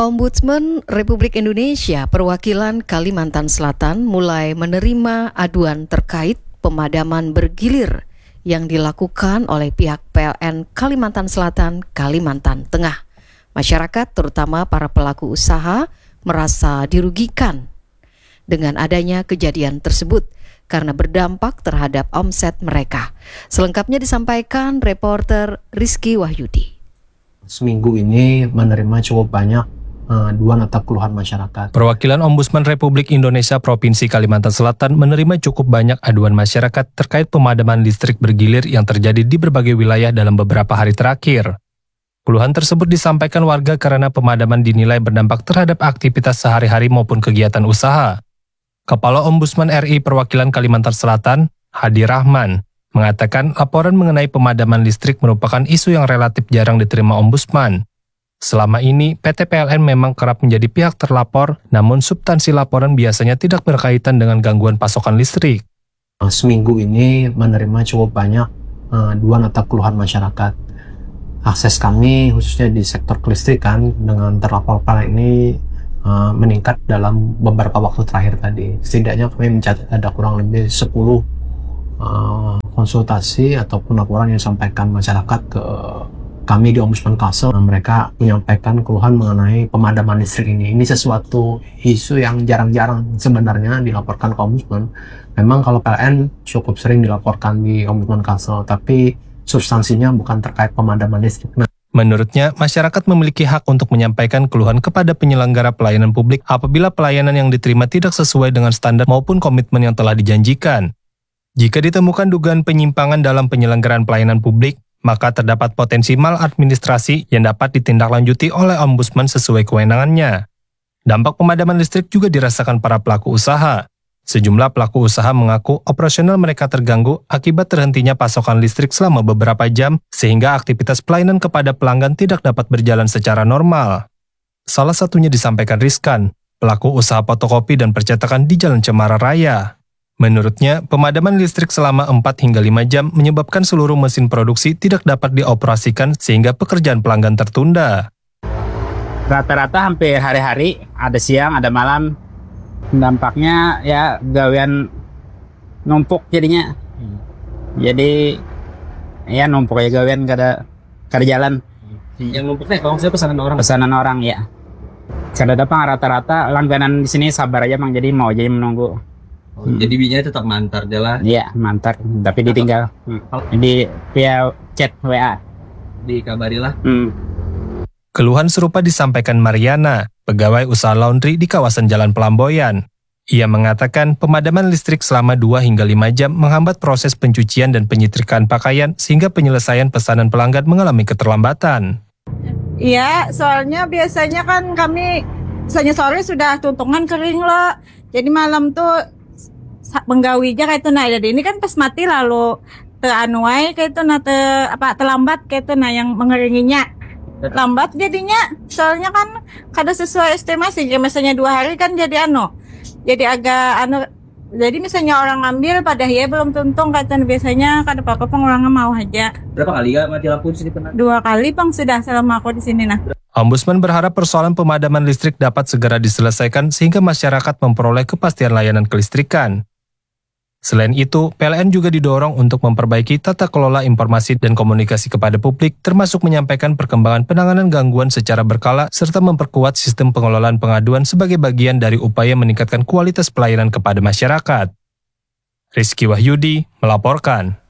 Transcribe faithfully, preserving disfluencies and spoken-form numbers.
Ombudsman Republik Indonesia Perwakilan Kalimantan Selatan mulai menerima aduan terkait pemadaman bergilir yang dilakukan oleh pihak P L N Kalimantan Selatan, Kalimantan Tengah. Masyarakat, terutama para pelaku usaha, merasa dirugikan dengan adanya kejadian tersebut karena berdampak terhadap omset mereka. Selengkapnya disampaikan reporter Rizky Wahyudi. Seminggu ini menerima cukup banyak aduan atau keluhan masyarakat. Perwakilan Ombudsman Republik Indonesia Provinsi Kalimantan Selatan menerima cukup banyak aduan masyarakat terkait pemadaman listrik bergilir yang terjadi di berbagai wilayah dalam beberapa hari terakhir. Keluhan tersebut disampaikan warga karena pemadaman dinilai berdampak terhadap aktivitas sehari-hari maupun kegiatan usaha. Kepala Ombudsman R I Perwakilan Kalimantan Selatan, Hadi Rahman, mengatakan laporan mengenai pemadaman listrik merupakan isu yang relatif jarang diterima Ombudsman. Selama ini, P T P L N memang kerap menjadi pihak terlapor, namun substansi laporan biasanya tidak berkaitan dengan gangguan pasokan listrik. Seminggu ini menerima cukup banyak aduan atau keluhan masyarakat. Akses kami, khususnya di sektor kelistrikan, dengan terlapor ini uh, meningkat dalam beberapa waktu terakhir tadi. Setidaknya kami mencatat ada kurang lebih sepuluh uh, konsultasi ataupun laporan yang disampaikan masyarakat ke kami di Ombudsman Kalsel. Mereka menyampaikan keluhan mengenai pemadaman listrik ini. Ini sesuatu isu yang jarang-jarang sebenarnya dilaporkan ke Ombudsman. Memang kalau P L N cukup sering dilaporkan di Ombudsman Kalsel, tapi substansinya bukan terkait pemadaman listrik. Nah, menurutnya, masyarakat memiliki hak untuk menyampaikan keluhan kepada penyelenggara pelayanan publik apabila pelayanan yang diterima tidak sesuai dengan standar maupun komitmen yang telah dijanjikan. Jika ditemukan dugaan penyimpangan dalam penyelenggaraan pelayanan publik, maka terdapat potensi maladministrasi yang dapat ditindaklanjuti oleh Ombudsman sesuai kewenangannya. Dampak pemadaman listrik juga dirasakan para pelaku usaha. Sejumlah pelaku usaha mengaku operasional mereka terganggu akibat terhentinya pasokan listrik selama beberapa jam, sehingga aktivitas pelayanan kepada pelanggan tidak dapat berjalan secara normal. Salah satunya disampaikan Rizkan, pelaku usaha fotokopi dan percetakan di Jalan Cemara Raya. Menurutnya, pemadaman listrik selama empat hingga lima jam menyebabkan seluruh mesin produksi tidak dapat dioperasikan sehingga pekerjaan pelanggan tertunda. Rata-rata hampir hari-hari, ada siang, ada malam. Dampaknya ya gawean numpuk jadinya. Jadi ya numpuk ya gawean kada kada jalan. Yang numpuknya kalau saya pesanan orang. Pesanan orang ya. Kada datang rata-rata langganan di sini sabar aja Mang, jadi mau aja menunggu. Oh, hmm. Jadi bijinya tetap mantar jalan. Iya, mantar, tapi ditinggal. Hmm. Di via chat W A. Dikabarilah. Hmm. Keluhan serupa disampaikan Mariana, pegawai usaha laundry di kawasan Jalan Pelamboyan. Ia mengatakan pemadaman listrik selama dua hingga lima jam menghambat proses pencucian dan penyetrikaan pakaian sehingga penyelesaian pesanan pelanggan mengalami keterlambatan. Iya, soalnya biasanya kan kami misalnya sore sudah tuntungan kering loh. Jadi malam tuh penggawinya kayak itu nah, jadi ini kan pas mati lalu teanuai kayak itu nah te, apa terlambat kayak itu nah yang mengeringinya lambat jadinya, soalnya kan kada sesuai estimasi. Ya misalnya dua hari kan jadi anu jadi agak anu, jadi misalnya orang ngambil pada ya belum tuntung kayak itu biasanya kada apa-apa pang orang mau aja. Berapa kali ya mati lampu di sini pernah? Dua kali bang sudah selama aku di sini nah. Ombudsman berharap persoalan pemadaman listrik dapat segera diselesaikan sehingga masyarakat memperoleh kepastian layanan kelistrikan. Selain itu, P L N juga didorong untuk memperbaiki tata kelola informasi dan komunikasi kepada publik, termasuk menyampaikan perkembangan penanganan gangguan secara berkala, serta memperkuat sistem pengelolaan pengaduan sebagai bagian dari upaya meningkatkan kualitas pelayanan kepada masyarakat. Rizky Wahyudi melaporkan.